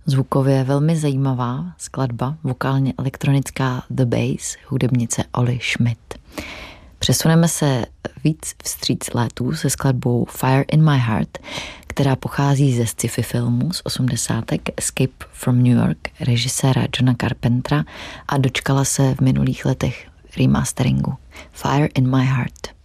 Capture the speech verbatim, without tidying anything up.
Zvukově velmi zajímavá skladba, vokálně elektronická The Bass, hudebnice Oli Schmidt. Přesuneme se víc vstříc létů se skladbou Fire in My Heart, která pochází ze sci-fi filmu z osmdesátek Escape from New York režiséra Johna Carpentera a dočkala se v minulých letech remasteringu. Fire in My Heart.